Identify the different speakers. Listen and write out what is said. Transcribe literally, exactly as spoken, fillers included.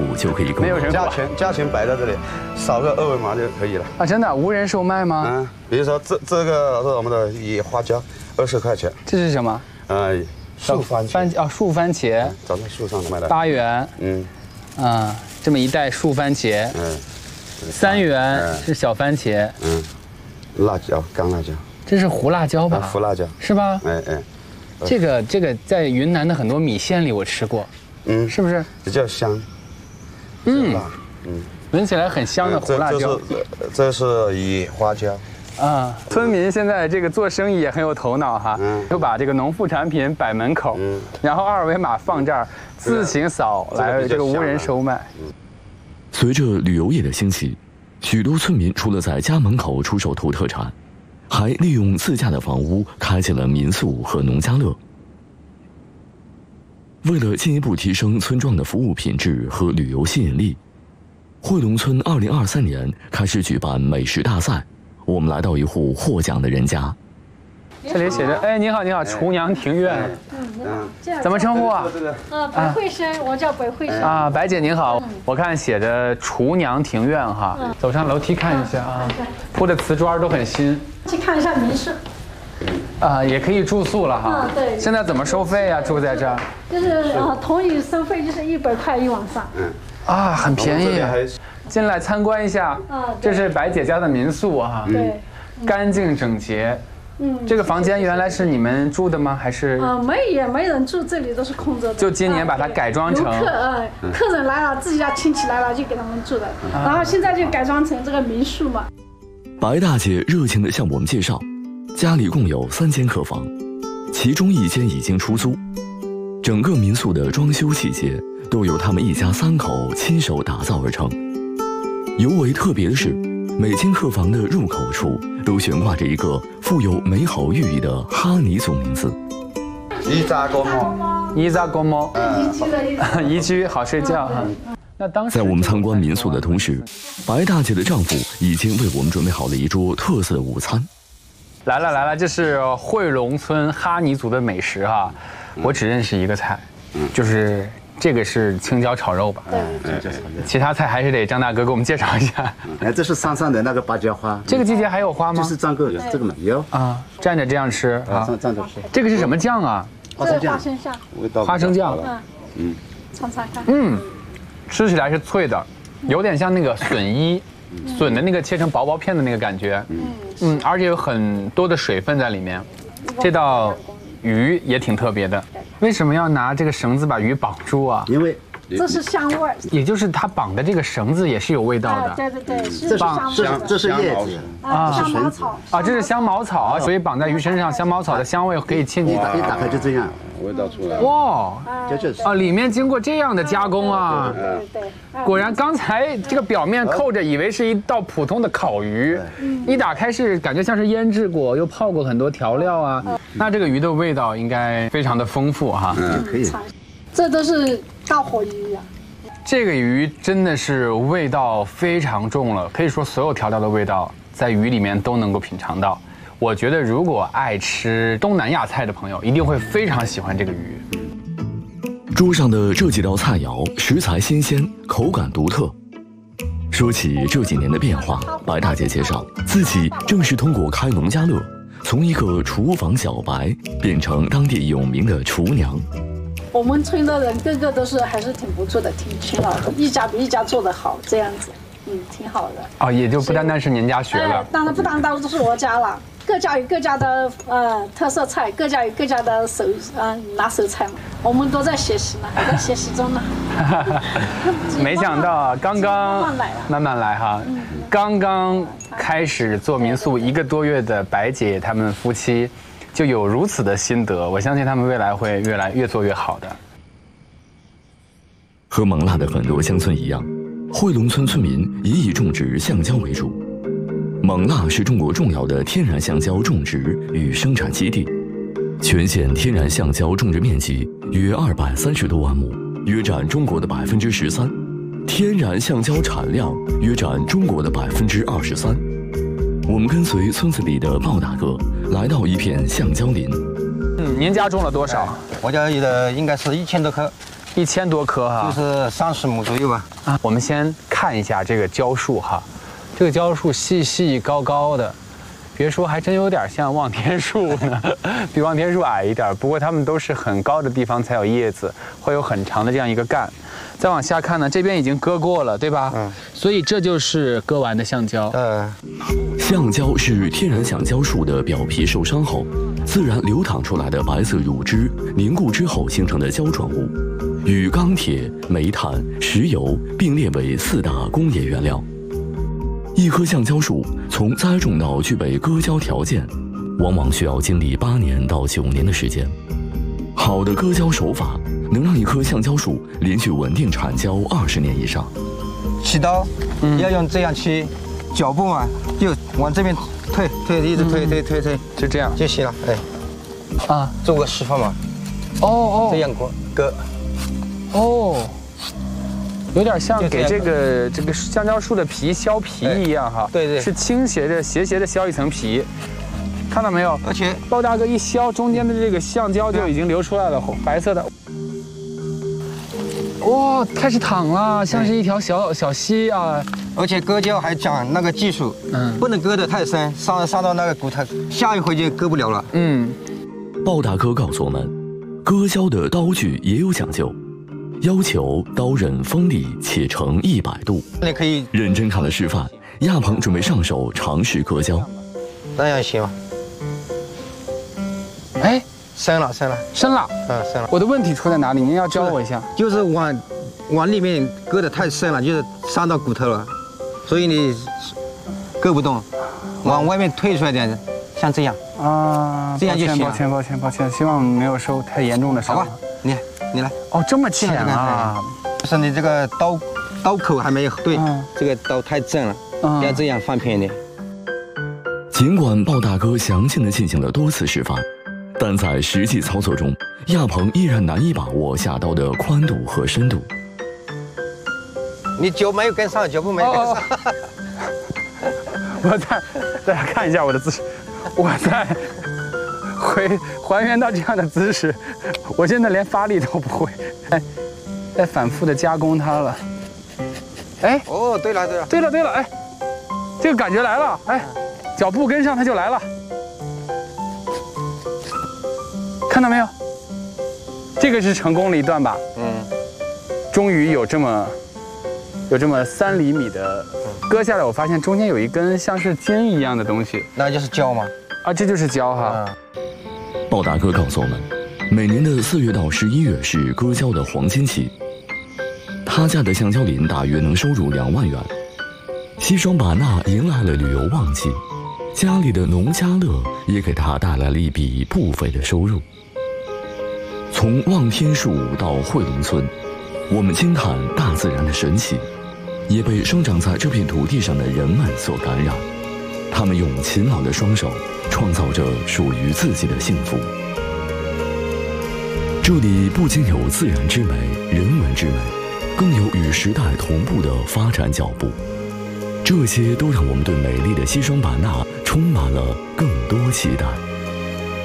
Speaker 1: 付就可以购买。
Speaker 2: 没有人
Speaker 3: 价钱价钱摆在这里，扫个二维码就可以了。
Speaker 2: 啊，真的无人售卖吗？
Speaker 3: 嗯，比如说这这个是我们的野花椒，二十块钱。
Speaker 2: 这是什么？
Speaker 3: 呃，树番茄。
Speaker 2: 番哦，树番茄。
Speaker 3: 长在树上的卖的。
Speaker 2: 八元。
Speaker 3: 嗯。
Speaker 2: 啊，这么一袋树番茄。
Speaker 3: 嗯。
Speaker 2: 三元是小番茄。
Speaker 3: 嗯。辣椒，干辣椒。
Speaker 2: 这是胡辣椒吧？
Speaker 3: 胡辣椒。
Speaker 2: 是吧？
Speaker 3: 哎哎。
Speaker 2: 这个这个在云南的很多米线里我吃过。嗯，是不是？
Speaker 3: 比较香。
Speaker 2: 嗯。嗯。闻起来很香的胡辣椒。
Speaker 3: 这是野花椒。
Speaker 2: 啊，村民现在这个做生意也很有头脑哈，就把这个农副产品摆门口，然后二维码放这儿，自行扫来这个无人售卖。
Speaker 1: 随着旅游业的兴起，许多村民除了在家门口出售土特产，还利用自家的房屋开起了民宿和农家乐。为了进一步提升村庄的服务品质和旅游吸引力，惠龙村二零二三年开始举办美食大赛。我们来到一户获奖的人家，
Speaker 2: 这里写着：“哎，你好，你好，厨娘庭院。”
Speaker 4: 嗯，你好，
Speaker 2: 怎么称呼啊？
Speaker 4: 呃，白慧生，我叫白慧生。
Speaker 2: 啊，白姐您好，我看写着厨娘庭院哈，走上楼梯看一下啊，铺的瓷砖都很新。
Speaker 4: 去看一下民宿。
Speaker 2: 啊，也可以住宿了哈。
Speaker 4: 嗯，对。
Speaker 2: 现在怎么收费呀？住在这儿？
Speaker 4: 就是呃，统一收费就是一百块一晚上。嗯。
Speaker 2: 啊，很便宜。进来参观一下，这是白姐家的民宿啊，
Speaker 4: 对，
Speaker 2: 干净整洁。嗯，这个房间原来是你们住的吗？还是？
Speaker 4: 啊，没也没人住，这里都是空着的。
Speaker 2: 就今年把它改装成。
Speaker 4: 游客呃，客人来了，自己家亲戚来了就给他们住的，然后现在就改装成这个民宿嘛。
Speaker 1: 白大姐热情地向我们介绍，家里共有三间客房，其中一间已经出租，整个民宿的装修细节都由他们一家三口亲手打造而成。尤为特别的是，每间客房的入口处都悬挂着一个富有美好寓意的哈尼族名字。
Speaker 3: 伊扎公猫，
Speaker 2: 伊扎公猫，宜居好睡觉哈。那当时
Speaker 1: 在我们参观民宿的同时，白大姐的丈夫已经为我们准备好了一桌特色的午餐。
Speaker 2: 来了来了，这是惠龙村哈尼族的美食哈，我只认识一个菜，就是。这个是青椒炒肉吧？
Speaker 4: 对，
Speaker 3: 对，
Speaker 2: 其他菜还是得张大哥给我们介绍一下。
Speaker 5: 哎，这是山上的那个芭蕉花。
Speaker 2: 这个季节还有花吗？
Speaker 5: 就是这个，这个没有
Speaker 2: 啊，蘸着这样吃啊，
Speaker 5: 蘸着吃。
Speaker 2: 这个是什么酱啊？
Speaker 4: 花生酱。花生酱。
Speaker 3: 味道。
Speaker 2: 花生酱。
Speaker 4: 嗯，尝尝看。
Speaker 2: 嗯，吃起来是脆的，有点像那个笋衣，笋的那个切成薄薄片的那个感觉。嗯嗯，而且有很多的水分在里面。这道鱼也挺特别的。为什么要拿这个绳子把鱼绑住啊？
Speaker 5: 因为
Speaker 4: 这是香味儿，
Speaker 2: 也就是它绑的这个绳子也是有味道的。
Speaker 4: 对对对，是
Speaker 5: 这是香，这是叶子
Speaker 4: 啊，香茅草
Speaker 2: 啊，这是香茅草啊，所以绑在鱼身上，香茅草的香味可以沁进来。
Speaker 5: 一打开就这样，
Speaker 3: 味道出来。
Speaker 2: 哇，
Speaker 5: 这就是
Speaker 2: 啊，里面经过这样的加工啊。
Speaker 4: 对对对。
Speaker 2: 果然，刚才这个表面扣着，以为是一道普通的烤鱼，一打开是感觉像是腌制过，又泡过很多调料啊。那这个鱼的味道应该非常的丰富哈。
Speaker 5: 嗯，可以。
Speaker 4: 这都是大火鱼啊。
Speaker 2: 这个鱼真的是味道非常重了，可以说所有调料的味道在鱼里面都能够品尝到。我觉得如果爱吃东南亚菜的朋友，一定会非常喜欢这个鱼。
Speaker 1: 桌上的这几道菜肴，食材新鲜，口感独特。说起这几年的变化，白大姐介绍，自己正是通过开农家乐，从一个厨房小白变成当地有名的厨娘。
Speaker 4: 我们村的人个个都是还是挺不错的，挺勤劳的，一家比一家做得好，这样子，嗯，挺好的。
Speaker 2: 啊，也就不单单是您家学了，
Speaker 4: 哎、当然不单单都是我家了，各家有各家的呃特色菜，各家有各家的手呃拿手菜嘛，我们都在学习呢，还在学习中呢。
Speaker 2: 没想到刚刚
Speaker 4: 慢慢来了，
Speaker 2: 慢慢来哈，嗯、刚刚开始做民宿一个多月的白姐他们夫妻。就有如此的心得，我相信他们未来会越来越做越好的。
Speaker 1: 和勐腊的很多乡村一样，惠龙村村民也以种植橡胶为主。勐腊是中国重要的天然橡胶种植与生产基地，全县天然橡胶种植面积约二百三十多万亩，约占中国的百分之十三，天然橡胶产量约占中国的百分之二十三。我们跟随村子里的鲍大哥来到一片橡胶林。
Speaker 2: 嗯，您家种了多少？
Speaker 6: 我家的应该是一千多棵。
Speaker 2: 一千多棵哈，
Speaker 6: 就是三十亩左右吧。
Speaker 2: 啊，我们先看一下这个蕉树哈，这个蕉树细细高高的，别说还真有点像望天树呢，比望天树矮一点。不过它们都是很高的地方才有叶子，会有很长的这样一个干。再往下看呢，这边已经割过了，对吧？嗯。所以这就是割完的橡胶。
Speaker 6: 嗯。
Speaker 1: 橡胶是天然橡胶树的表皮受伤后，自然流淌出来的白色乳汁凝固之后形成的胶状物，与钢铁、煤炭、石油并列为四大工业原料。一棵橡胶树从栽种到具备割胶条件，往往需要经历八年到九年的时间。好的割胶手法能让一棵橡胶树连续稳定产胶二十年以上。
Speaker 6: 起刀要用这样去，脚步嘛，就往这边推推，一直推推推推，
Speaker 2: 就这样
Speaker 6: 就行了。哎，
Speaker 2: 啊，
Speaker 6: 做个示范嘛。
Speaker 2: 哦哦，
Speaker 6: 这样割割。
Speaker 2: 哦，有点像给这个这个橡胶树的皮削皮一样哈。
Speaker 6: 对对，
Speaker 2: 是倾斜着斜斜的削一层皮。看到没有？
Speaker 6: 而且
Speaker 2: 包大哥一削，中间的这个橡胶就已经流出来了，白色的。哇，开始淌了，像是一条小小溪啊！
Speaker 6: 而且割胶还讲那个技术，嗯，不能割得太深，伤伤到那个骨头，下一回就割不了了。
Speaker 2: 嗯，
Speaker 1: 鲍大哥告诉我们，割胶的刀具也有讲究，要求刀刃锋利且呈一百度。
Speaker 6: 你可以
Speaker 1: 认真看了示范，亚鹏准备上手尝试割胶。
Speaker 6: 那样行吗？
Speaker 2: 哎，
Speaker 6: 深了，深了，
Speaker 2: 深了，
Speaker 6: 嗯，深了。
Speaker 2: 我的问题出在哪里？您要教我一下。
Speaker 6: 就是往往里面割得太深了，就是伤到骨头了，所以你割不动，往外面退出来点，像这样
Speaker 2: 啊，
Speaker 6: 这样就行了。
Speaker 2: 抱歉，抱歉，抱歉，希望没有受太严重的伤。
Speaker 6: 好吧，你你来。
Speaker 2: 哦，这么浅啊！
Speaker 6: 就是你这个刀刀口还没有对，
Speaker 2: 嗯、
Speaker 6: 这个刀太正了，嗯、要这样放偏一点。
Speaker 1: 尽管鲍大哥详尽地进行了多次示范，但在实际操作中，亚鹏依然难以把握下刀的宽度和深度。
Speaker 6: 你脚没有跟上，脚步没有跟上。哦哦
Speaker 2: 我再大家看一下我的姿势，我再回还原到这样的姿势，我现在连发力都不会，哎，在反复的加工它了。哎，
Speaker 6: 哦，对了对了，
Speaker 2: 对了对了，哎，这个感觉来了，哎，脚步跟上它就来了。看到没有？这个是成功了一段吧？嗯。终于有这么有这么三厘米的割下来，我发现中间有一根像是筋一样的东西，
Speaker 6: 那就是胶吗？
Speaker 2: 啊，这就是胶哈。
Speaker 1: 鲍大哥告诉我们，每年的四月到十一月是割胶的黄金期，他家的橡胶林大约能收入两万元。西双版纳迎来了旅游旺季，家里的农家乐也给他带来了一笔不菲的收入。从望天树到惠龙村，我们惊叹大自然的神奇，也被生长在这片土地上的人们所感染。他们用勤劳的双手创造着属于自己的幸福。这里不仅有自然之美、人文之美，更有与时代同步的发展脚步。这些都让我们对美丽的西双版纳充满了更多期待。